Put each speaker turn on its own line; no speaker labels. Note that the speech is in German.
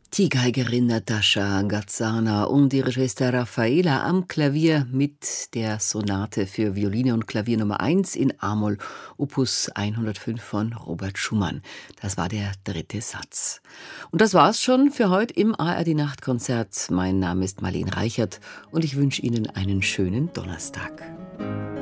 Die Geigerin Natascha Gazzana und ihre Schwester Raffaela am Klavier mit der Sonate für Violine und Klavier Nummer 1 in A-Moll, Opus 105 von Robert Schumann. Das war der dritte Satz. Und das war's schon für heute im ARD Nachtkonzert. Mein Name ist Marlene Reichert und ich wünsche Ihnen einen schönen Donnerstag.